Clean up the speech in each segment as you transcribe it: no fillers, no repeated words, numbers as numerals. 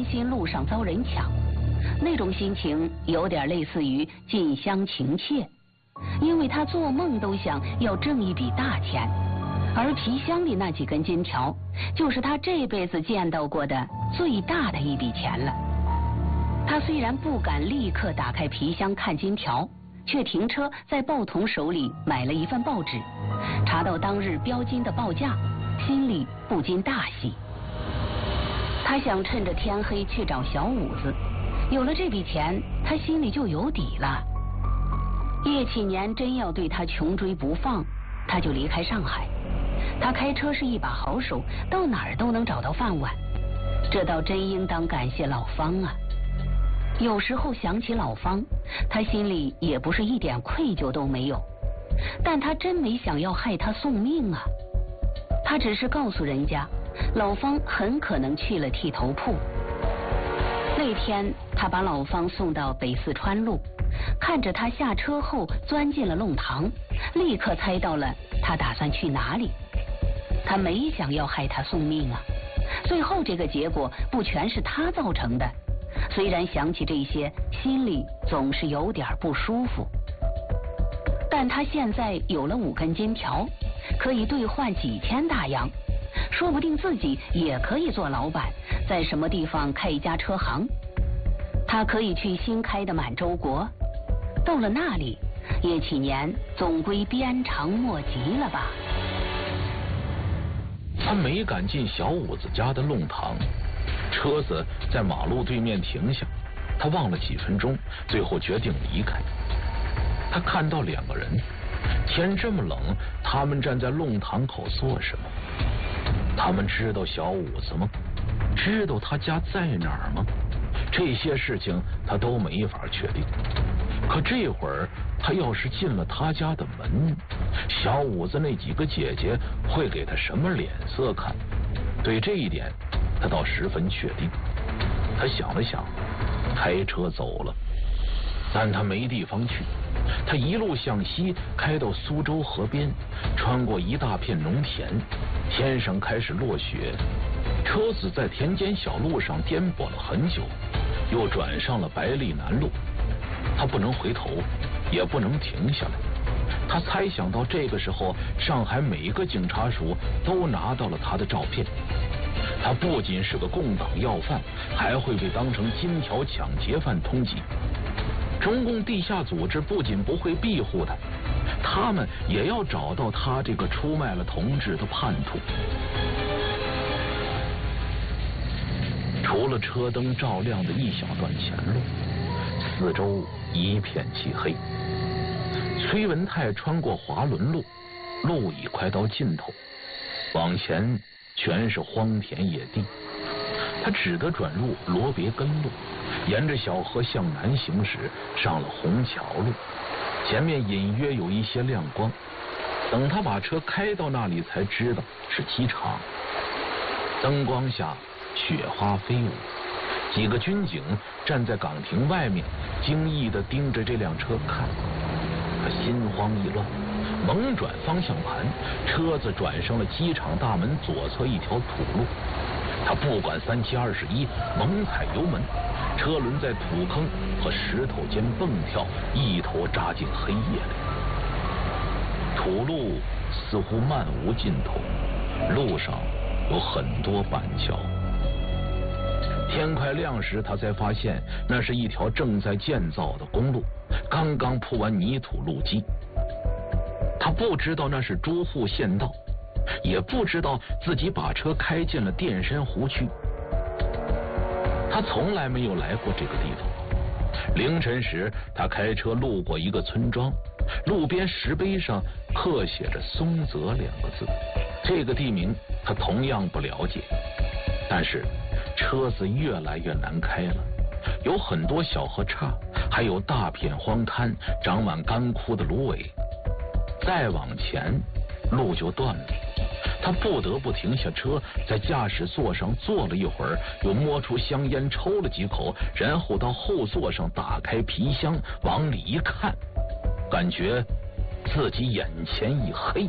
心路上遭人抢，那种心情有点类似于近乡情怯，因为他做梦都想要挣一笔大钱，而皮箱里那几根金条就是他这辈子见到过的最大的一笔钱了。他虽然不敢立刻打开皮箱看金条，却停车在报童手里买了一份报纸，查到当日标金的报价，心里不禁大喜。他想趁着天黑去找小五子，有了这笔钱，他心里就有底了。叶启年真要对他穷追不放，他就离开上海。他开车是一把好手，到哪儿都能找到饭碗，这倒真应当感谢老方啊。有时候想起老方，他心里也不是一点愧疚都没有，但他真没想要害他送命啊。他只是告诉人家，老方很可能去了剃头铺。那天他把老方送到北四川路，看着他下车后钻进了弄堂，立刻猜到了他打算去哪里。他没想要害他送命啊，最后这个结果不全是他造成的。虽然想起这些，心里总是有点不舒服，但他现在有了5根金条，可以兑换几千大洋，说不定自己也可以做老板，在什么地方开一家车行。他可以去新开的满洲国，到了那里，叶启年总归鞭长莫及了吧。 他没敢进小五子家的弄堂，车子在马路对面停下，他望了几分钟，最后决定离开。他看到2个人，天这么冷，他们站在弄堂口做什么？他们知道小五子吗？知道他家在哪儿吗？这些事情他都没法确定。可这会儿他要是进了他家的门，小五子那几个姐姐会给他什么脸色看？对这一点他倒十分确定。他想了想，开车走了。但他没地方去，他一路向西开到苏州河边，穿过一大片农田，天上开始落雪，车子在田间小路上颠簸了很久，又转上了百里南路。他不能回头，也不能停下来。他猜想到这个时候，上海每个警察署都拿到了他的照片。他不仅是个共党要犯，还会被当成金条抢劫犯通缉。中共地下组织不仅不会庇护他，他们也要找到他这个出卖了同志的叛徒。除了车灯照亮的一小段前路，四周一片漆黑。崔文泰穿过华伦路，路已快到尽头，往前全是荒田野地。他只得转入罗别根路，沿着小河向南行驶，上了虹桥路。前面隐约有一些亮光，等他把车开到那里，才知道是机场。灯光下雪花飞舞，几个军警站在岗亭外面，惊异地盯着这辆车看。他心慌意乱，猛转方向盘，车子转上了机场大门左侧一条土路。他不管3721，猛踩油门，车轮在土坑和石头间蹦跳，一头扎进黑夜里。土路似乎漫无尽头，路上有很多板桥。天快亮时，他才发现那是一条正在建造的公路，刚刚铺完泥土路基。他不知道那是诸户县道，也不知道自己把车开进了淀山湖区。他从来没有来过这个地方。凌晨时，他开车路过一个村庄，路边石碑上刻写着松泽2个字。这个地名他同样不了解，但是车子越来越难开了，有很多小河岔，还有大片荒滩，长满干枯的芦苇。再往前，路就断了。他不得不停下车，在驾驶座上坐了一会儿，又摸出香烟抽了几口，然后到后座上打开皮箱，往里一看，感觉自己眼前一黑。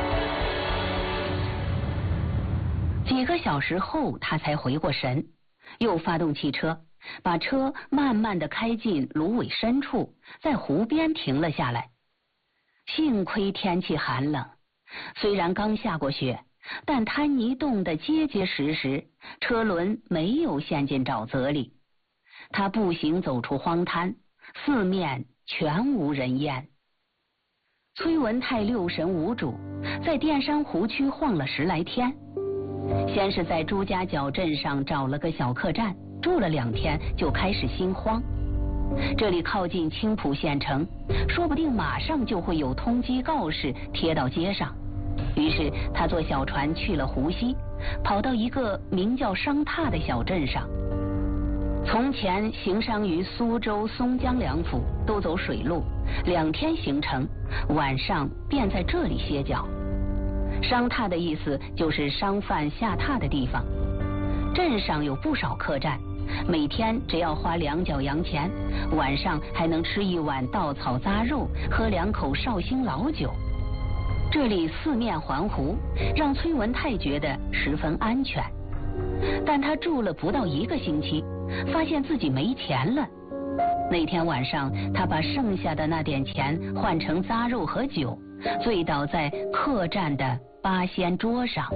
几个小时后，他才回过神， 又发动汽车，把车慢慢地开进芦苇深处，在湖边停了下来。幸亏天气寒冷，虽然刚下过雪，但滩泥冻得结结实实，车轮没有陷进沼泽里。他步行走出荒滩，四面全无人烟。崔文泰六神无主，在淀山湖区晃了10来天。先是在朱家角镇上找了个小客栈，住了2天，就开始心慌。这里靠近青浦县城，说不定马上就会有通缉告示贴到街上。于是他坐小船去了湖西，跑到一个名叫商榻的小镇上。从前行商于苏州、松江2府，都走水路，2天行程，晚上便在这里歇脚。商榻的意思就是商贩下榻的地方。镇上有不少客栈，每天只要花2角洋钱，晚上还能吃1碗稻草杂肉，喝2口绍兴老酒。这里四面环湖，让崔文泰觉得十分安全。但他住了不到1个星期，发现自己没钱了。那天晚上，他把剩下的那点钱换成杂肉和酒，醉倒在客栈的八仙桌上。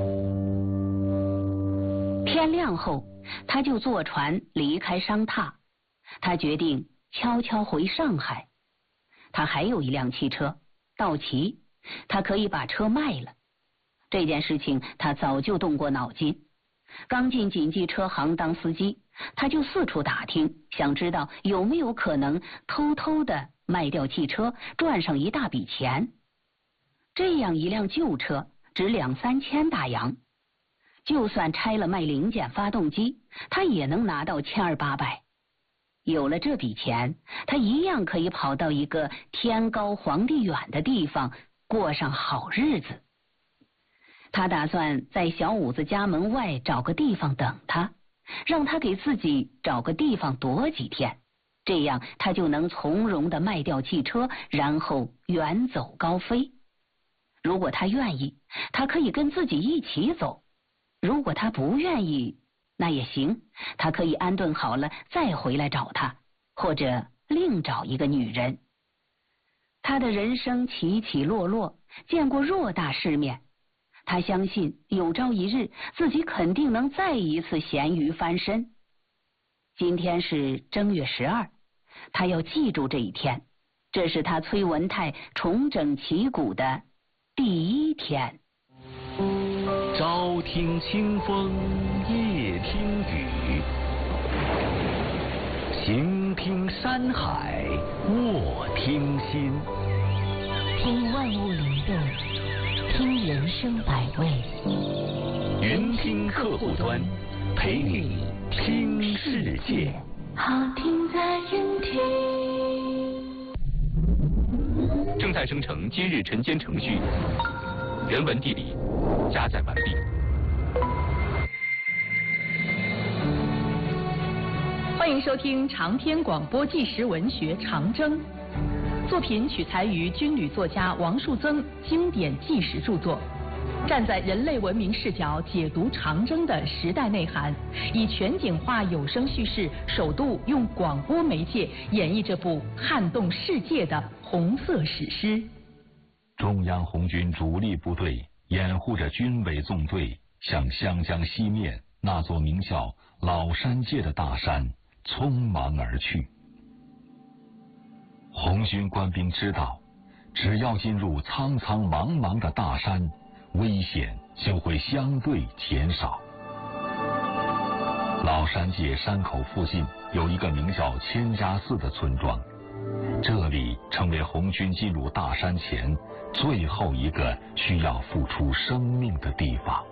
天亮后，他就坐船离开商榻。他决定悄悄回上海。他还有1辆汽车，道奇，他可以把车卖了。这件事情他早就动过脑筋。刚进锦记车行当司机，他就四处打听，想知道有没有可能偷偷的卖掉汽车，赚上一大笔钱。这样一辆旧车值2、3千大洋，就算拆了卖零件发动机，他也能拿到1200-800。有了这笔钱，他一样可以跑到一个天高皇帝远的地方，过上好日子。他打算在小五子家门外找个地方等他，让他给自己找个地方躲几天，这样他就能从容地卖掉汽车，然后远走高飞。如果他愿意，他可以跟自己一起走；如果他不愿意，那也行，他可以安顿好了再回来找他，或者另找一个女人。他的人生起起落落，见过偌大世面，他相信有朝一日自己肯定能再一次咸鱼翻身。今天是正月12，他要记住这一天，这是他崔文泰重整旗鼓的第1天。 朝听清风，夜听雨，行听山海，卧听心， 听万物灵动，听人生百味。 云听客户端，陪你听世界。 好听在云听。 正在生成今日晨间程序，人文地理加载完毕。 欢迎收听长篇广播纪实文学《长征》，作品取材于军旅作家王树增经典纪实著作，站在人类文明视角解读长征的时代内涵，以全景化有声叙事，首度用广播媒介演绎这部撼动世界的红色史诗。 中央红军主力部队掩护着军委纵队，向湘江西面那座名叫老山界的大山匆忙而去。红军官兵知道，只要进入苍苍茫茫的大山，危险就会相对减少。老山界山口附近有一个名叫千家寺的村庄，这里成为红军进入大山前最后一个需要付出生命的地方。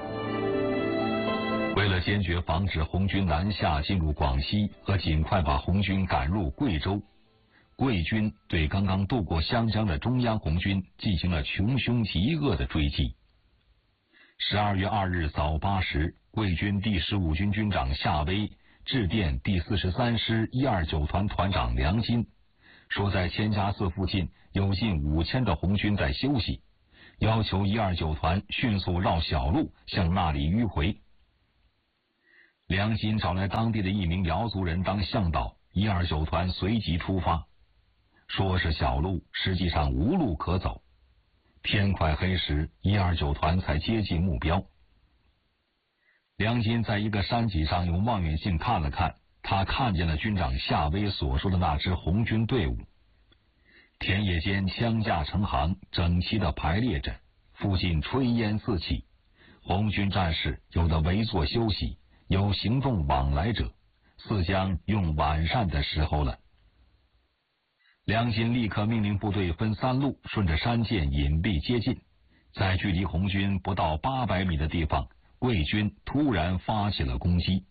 为了坚决防止红军南下进入广西和尽快把红军赶入贵州，贵军对刚刚渡过湘江的中央红军进行了穷凶极恶的追击。12月2日早8时，贵军第15军军长夏威致电第43师129团团长梁金，说在千家寺附近有近5000的红军在休息，要求129团迅速绕小路向那里迂回。 梁心找来当地的一名瑶族人当向导，129团随即出发。说是小路，实际上无路可走。天快黑时，129团才接近目标。梁心在一个山脊上用望远镜看了看，他看见了军长夏威所说的那支红军队伍。田野间枪架成行，整齐地排列着，附近炊烟四起。红军战士有的围坐休息，有行动往来者，似将用晚膳的时候了。梁心立刻命令部队分3路，顺着山涧隐蔽接近。在距离红军不到800米的地方，桂军突然发起了攻击。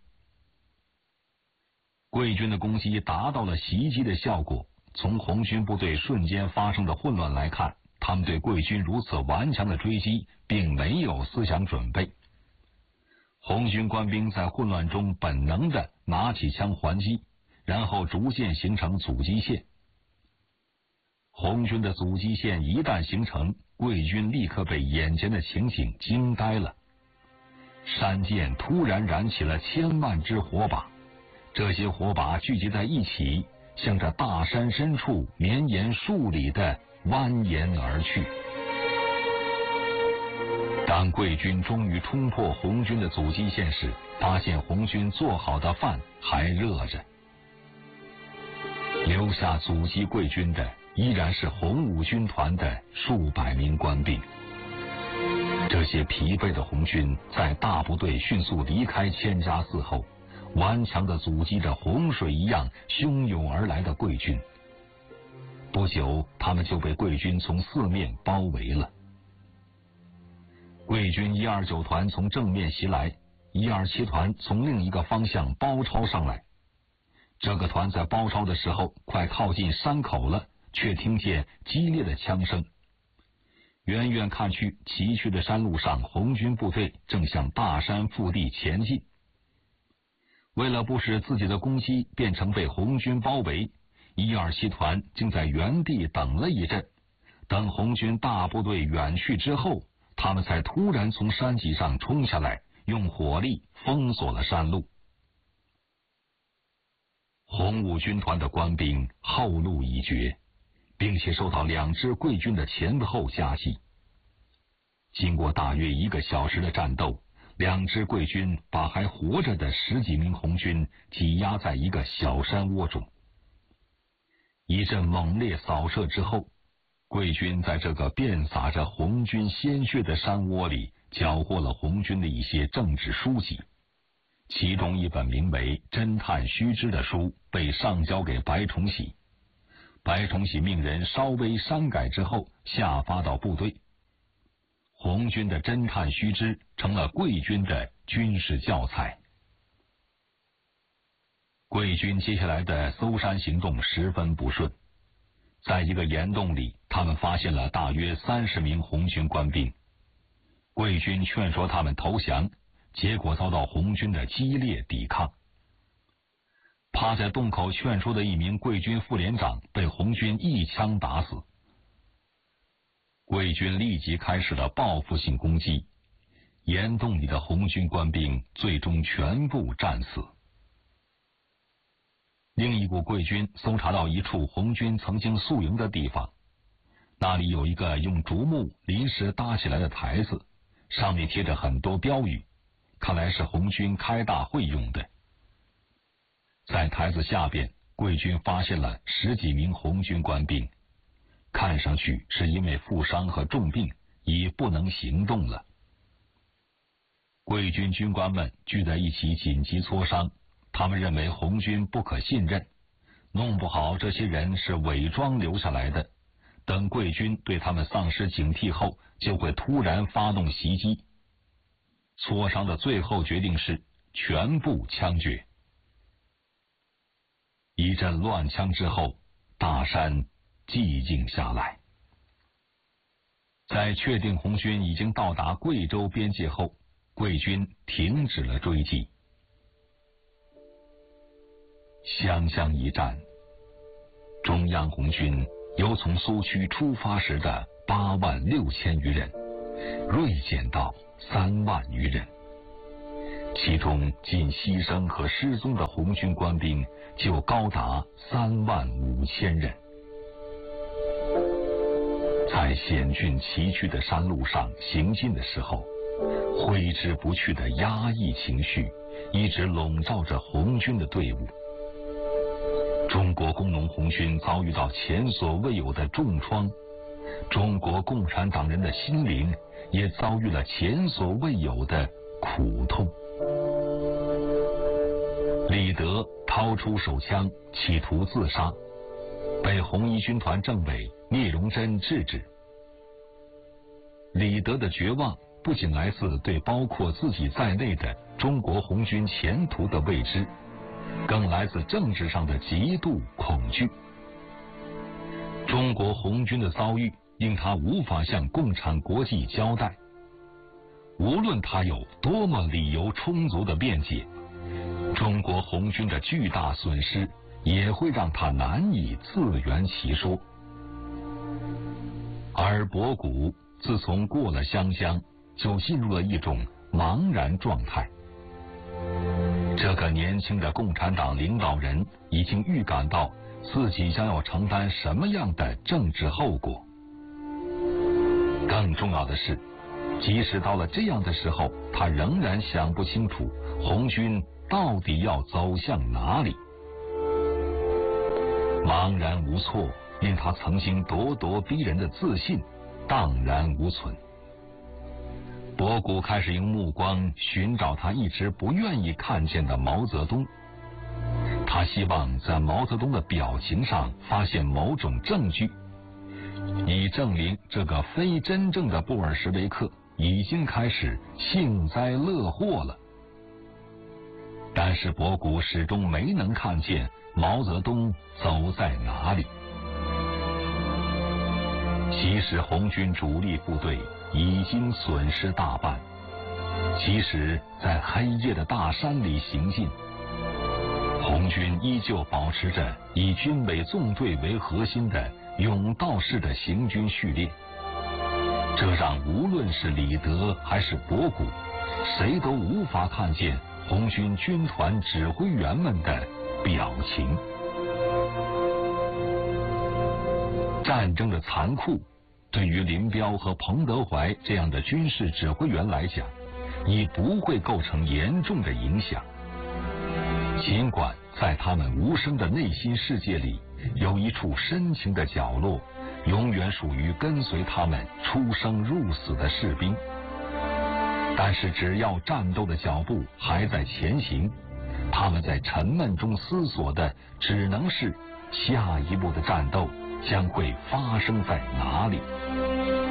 桂军的攻击达到了袭击的效果。从红军部队瞬间发生的混乱来看，他们对桂军如此顽强的追击并没有思想准备。红军官兵在混乱中本能地拿起枪还击，然后逐渐形成阻击线。红军的阻击线一旦形成，桂军立刻被眼前的情景惊呆了。山涧突然燃起了千万支火把，这些火把聚集在一起，向着大山深处绵延数里的蜿蜒而去。当桂军终于冲破红军的阻击线时，发现红军做好的饭还热着。留下阻击桂军的依然是红五军团的数百名官兵。这些疲惫的红军在大部队迅速离开千家寺后，顽强地阻击着洪水一样汹涌而来的桂军。不久，他们就被桂军从四面包围了。桂军129团从正面袭来，127团从另一个方向包抄上来。这个团在包抄的时候，快靠近山口了，却听见激烈的枪声。远远看去，崎岖的山路上，红军部队正向大山腹地前进。为了不使自己的攻击变成被红军包围，127团竟在原地等了一阵，等红军大部队远去之后，他们才突然从山脊上冲下来，用火力封锁了山路。红五军团的官兵后路已绝，并且受到2支桂军的前后夹击。经过大约1个小时的战斗，2支桂军把还活着的10几名红军挤压在一个小山窝中。一阵猛烈扫射之后，桂军在这个遍洒着红军鲜血的山窝里缴获了红军的一些政治书籍，其中一本名为《侦探须知》的书被上交给白崇禧。白崇禧命人稍微删改之后下发到部队。红军的侦探须知成了桂军的军事教材。桂军接下来的搜山行动十分不顺，在一个岩洞里，他们发现了大约30名红军官兵。桂军劝说他们投降，结果遭到红军的激烈抵抗。趴在洞口劝说的一名桂军副连长被红军一枪打死。桂军立即开始了报复性攻击，岩洞里的红军官兵最终全部战死。另一股桂军搜查到一处红军曾经宿营的地方，那里有一个用竹木临时搭起来的台子，上面贴着很多标语，看来是红军开大会用的。在台子下边，桂军发现了10几名红军官兵，看上去是因为负伤和重病，已不能行动了。桂军军官们聚在一起紧急磋商，他们认为红军不可信任，弄不好这些人是伪装留下来的，等桂军对他们丧失警惕后，就会突然发动袭击。磋商的最后决定是全部枪决。一阵乱枪之后，大山寂静下来。在确定红军已经到达贵州边界后，桂军停止了追击。湘乡一战，中央红军由从苏区出发时的8万6千余人锐减到3万余人， 其中仅牺牲和失踪的红军官兵就高达35000人。在险峻崎岖的山路上行进的时候，挥之不去的压抑情绪一直笼罩着红军的队伍。中国工农红军遭遇到前所未有的重创，中国共产党人的心灵也遭遇了前所未有的苦痛。李德掏出手枪企图自杀，被红一军团政委聂荣臻制止。李德的绝望不仅来自对包括自己在内的中国红军前途的未知，更来自政治上的极度恐惧。中国红军的遭遇令他无法向共产国际交代，无论他有多么理由充足的辩解，中国红军的巨大损失也会让他难以自圆其说。而博古自从过了湘江，就进入了一种茫然状态。这个年轻的共产党领导人已经预感到自己将要承担什么样的政治后果。更重要的是，即使到了这样的时候，他仍然想不清楚红军到底要走向哪里。茫然无措令他曾经咄咄逼人的自信荡然无存。博古开始用目光寻找他一直不愿意看见的毛泽东，他希望在毛泽东的表情上发现某种证据，以证明这个非真正的布尔什维克已经开始幸灾乐祸了。但是博古始终没能看见毛泽东走在哪里。其实红军主力部队已经损失大半，即使在黑夜的大山里行进，红军依旧保持着以军委纵队为核心的甬道式的行军序列，这让无论是李德还是博古，谁都无法看见红军军团指挥员们的表情。战争的残酷对于林彪和彭德怀这样的军事指挥员来讲，已不会构成严重的影响。尽管在他们无声的内心世界里，有一处深情的角落，永远属于跟随他们出生入死的士兵。但是只要战斗的脚步还在前行，他们在沉闷中思索的只能是下一步的战斗将会发生在哪里。